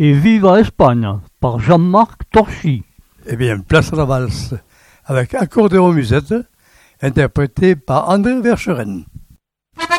et Viva Espagne par Jean-Marc Torchy. Eh bien, place à la valse avec accordéon musette, interprété par André Verschuren.